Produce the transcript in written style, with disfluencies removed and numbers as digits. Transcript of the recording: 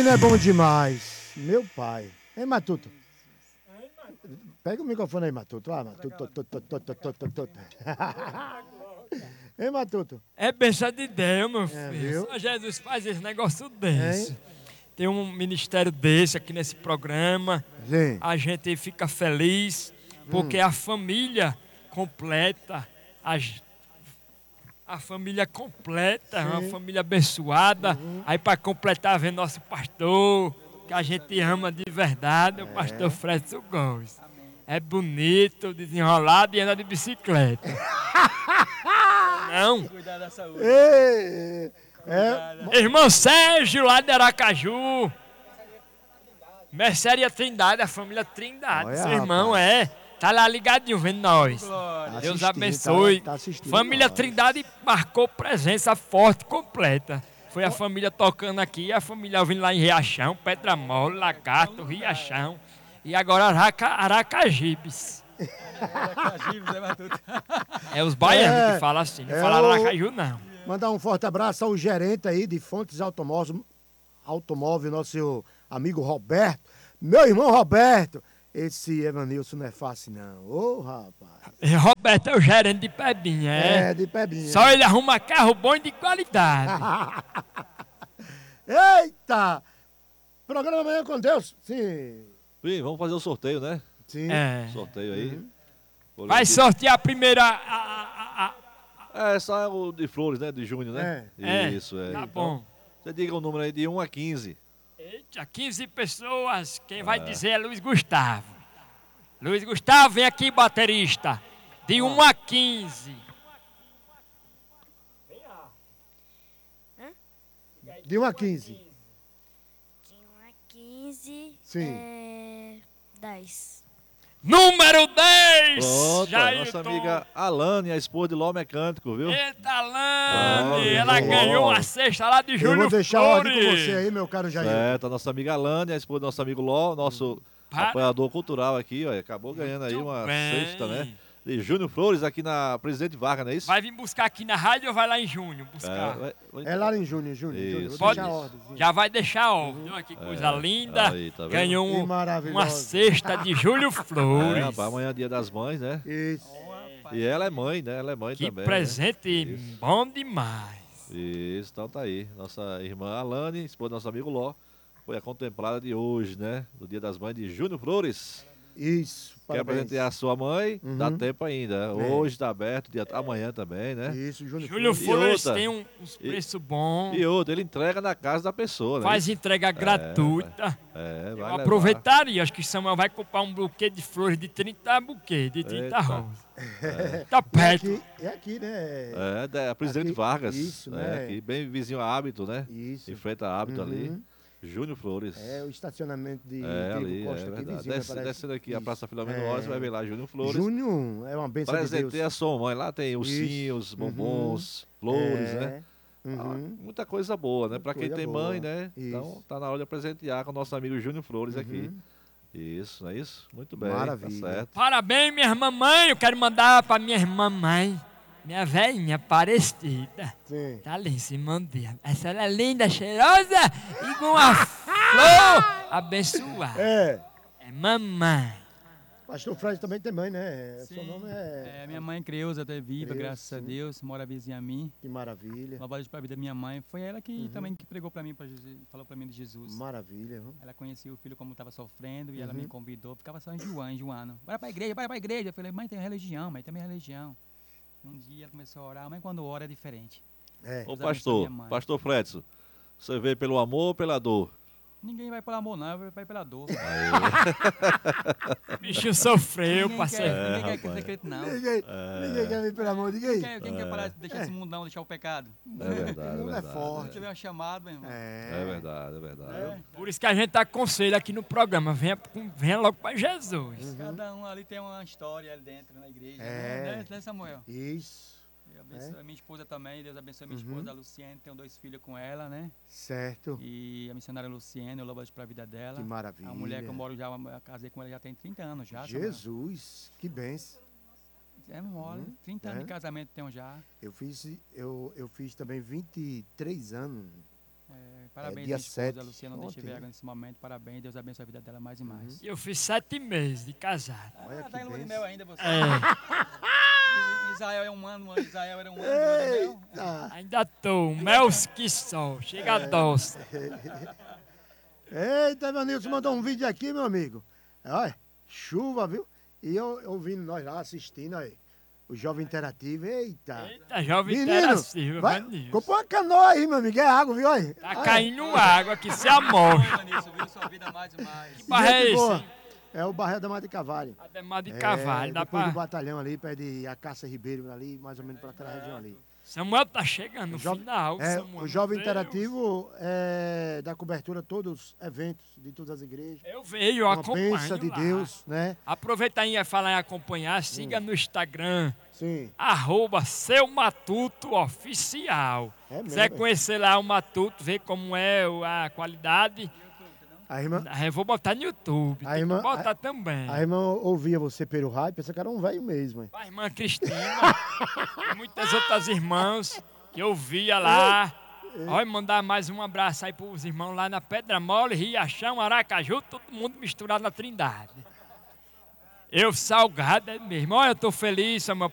menino é bom demais. Meu pai. Ei, Matuto. Pega o microfone aí, Matuto. Ah, Matuto. Ei, Matuto. É bênção de Deus, meu É, filho. viu? Só Jesus faz esse negócio Hein? desse. Tem um ministério desse aqui nesse programa. Sim. A gente fica feliz porque a família completa, a família completa, é uma Sim. família abençoada. Aí para completar vem nosso pastor, que a gente ama de verdade, o pastor Fredson Gomes. É bonito, desenrolado e anda de bicicleta. Não? Cuidar da saúde. Ei, Irmão Sérgio, lá de Aracaju. Mercearia Trindade, a família Trindade. Olha, Seu irmão rapaz. tá lá ligadinho vendo nós. Glória. Deus assistindo, abençoe. tá assistindo Família nós. Trindade marcou presença forte, completa. Foi a família tocando aqui, a família vindo lá em Riachão, Pedra Mole, Lagarto, Riachão. E agora Aracajibes. É os baianos É, que falam assim, não é falaram o- Aracaju não. Mandar um forte abraço ao gerente aí de Fontes Automóvel, nosso amigo Roberto. Meu irmão Roberto. Esse Evanilson não é fácil, não. Ô, rapaz. E Roberto é o gerente de Pebinha, é? De Pebinha. Só ele arruma carro bom e de qualidade. Eita! Programa Amanhã com Deus. Sim. Sim, vamos fazer o sorteio, né? Sim. É. Sorteio aí. Vai sortear a primeira. É, só é o de Flores, né? De Júnior, né? É. Isso, é. Tá Então, bom. você diga o número aí de 1 a 15. Eita, 15 pessoas. Quem vai dizer é Luiz Gustavo. Luiz Gustavo, vem aqui, baterista. De 1 a 15. De 1 a 15. De 1 a 15. Sim. 10. Número 10! Pronto, Jair nossa Tom. amiga Alane, a esposa de Ló Mecânico, viu? Eita, Lane! Ah, Ela bom. ganhou a cesta lá de Eu Júlio vou deixar a ordem com Flores. você aí, meu caro Jair. Certo, a nossa amiga Alane, a esposa do nosso amigo Ló, nosso Para. apoiador cultural aqui, ó, acabou ganhando aí Muito uma bem. cesta, né? De Júnior Flores aqui na Presidente Vargas, não é isso? Vai vir buscar aqui na rádio ou vai lá em junho buscar? É lá em Júnior. Vou Isso, deixar a isso. ordem. Sim. Já vai deixar a ordem. Olha que coisa linda. aí, tá vendo? Ganhou Que maravilhosa. uma cesta de Júlio É, Flores. rapaz, amanhã é dia das mães, né? Isso. E ela é mãe, né? Ela é mãe Que também. presente Isso. bom demais. Né? Isso, então tá aí. Nossa irmã Alane, esposa do nosso amigo Ló, foi a contemplada de hoje, né? Do dia das mães de Júnior Flores. Isso. Quer Parabéns. presentear a sua mãe? Dá tempo ainda. Hoje tá aberto, amanhã também, né? Isso, Júnior. Júlio E Flores outra? tem uns preços bons. E outro, ele entrega na casa da pessoa, né? Faz entrega gratuita. É, Eu vai levar. aproveitaria. Acho que Samuel vai comprar um buquê de flores de 30 buquê, de 30 Eita. rosas. Tá perto. É aqui, né? É, da Presidente Aqui, Vargas. isso, É, né? aqui, bem vizinho a Hábito, né? Isso. Em frente a Hábito ali. Júnior Flores. É o estacionamento de É, Diego ali, é Costa aqui, verdade. vizinho, parece. Descendo aqui a Isso. Praça Filomeno É. Rosa, vai ver lá Júnior Flores. Júnior é uma benção de Presentei Deus. a sua mãe. Lá tem ursinhos, bombons, flores, né? Ah, muita coisa boa, né? Pra quem coisa tem boa. mãe, né? Então Isso. tá na hora de presentear com o nosso amigo Júnior Flores aqui. Isso, não é isso? Muito bem, Maravilha. tá certo. Parabéns, minha irmã mãe. Eu quero mandar pra minha irmã mãe, minha velhinha parecida. Sim. Tá ali em cima dela. Essa ela é linda, cheirosa e com uma flor abençoada. É mamãe. Pastor Fred também tem mãe, né? Seu nome é... Minha mãe Creuza tá viva, Creuza, graças a sim. Deus, mora vizinha a mim. Que maravilha. Uma base para a vida da minha mãe. Foi ela que também que pregou para mim, falou para mim de Jesus. Maravilha. Viu? Ela conhecia o filho como estava sofrendo e ela me convidou. Ficava só enjoando. Bora para a igreja. Eu falei, mãe, tem religião, mãe, tem minha religião. Um dia ela começou a orar, mas quando ora é diferente. É. Ô Deus abençoe minha pastor, mãe. pastor Fredson, você veio pelo amor ou pela dor? Ninguém vai pelo amor, não, vai pela dor. O bicho sofreu, Ninguém parceiro. quer que você acredite, não. Ninguém quer vir pelo amor de ninguém. Quem quer parar de deixar esse mundão, deixar o pecado? É verdade, é Não é verdade. forte. Se tiver um chamado, meu irmão. É verdade, é verdade. Por isso que a gente aconselha aqui no programa, venha logo pra Jesus. Cada um ali tem uma história ali dentro na igreja. É. Né, Samuel? Isso. Deus abençoe minha esposa também, Deus abençoe minha esposa, a Luciene, tenho 2 filhos com ela, né? Certo. E a missionária Luciene, eu louvo a Deus pra vida dela. Que maravilha. A mulher que eu moro já, eu casei com ela já tem 30 anos já. Jesus, que bênção. É mole, 30 anos de casamento tenho já. Eu fiz também 23 anos. Parabéns, dia minha esposa, 7. Luciana Ontem, Deixeviaga, né? nesse momento. Parabéns, Deus abençoe a vida dela mais e mais. Eu fiz 7 meses de casado. Olha que Tá em lua de bênção. mel ainda, você. É, Israel é um ano, Israel era um ano de lua de mel. Eita! ainda tô. Mel que sol. Chega doce. Eita, Evanilson mandou um vídeo aqui, meu amigo. Olha, chuva, viu? E eu ouvindo nós lá assistindo aí. O Jovem Interativo, eita. Eita, jovem Menino, interativo, vai, Evanilson. compra uma canoa aí, meu amigo. É água, viu? Olha. Tá caindo água que se amostra. Nisso, viu? Sua vida mais e mais. Que barra é Gente esse? boa. hein? É o Barreiro da Mata de Cavalho. Ademar de cavalo. Dá Depois do pra... batalhão ali, perto de Acácia Ribeiro, ali, mais ou menos para aquela região ali. Samuel tá chegando no Jo- final. É, Samuel, o Jovem meu Deus. Interativo dá cobertura a todos os eventos de todas as igrejas. Eu vejo, eu Uma acompanho bênção de lá. Deus, né? Aproveita aí e falar em acompanhar. Siga no Instagram. Sim. @Seu Matuto Oficial. É mesmo, Quiser é. conhecer lá o Matuto, ver como é a qualidade, A irmã, eu vou botar no YouTube. A Tem irmã- que botar também. a irmã ouvia você pelo rádio, pensa que era um velho mesmo. Hein? A irmã Cristina e muitas outras irmãs que eu via lá. Olha, mandar mais um abraço aí pros irmãos lá na Pedra Mole, Riachão, Aracaju, todo mundo misturado na Trindade. Eu salgado é mesmo. Olha, eu tô feliz, Samuel,